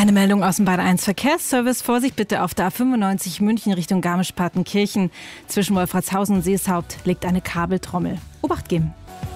Eine Meldung aus dem Bad 1 Verkehrsservice. Vorsicht bitte auf der A95 München Richtung Garmisch-Partenkirchen. Zwischen Wolfratshausen und Seeshaupt liegt eine Kabeltrommel. Obacht geben.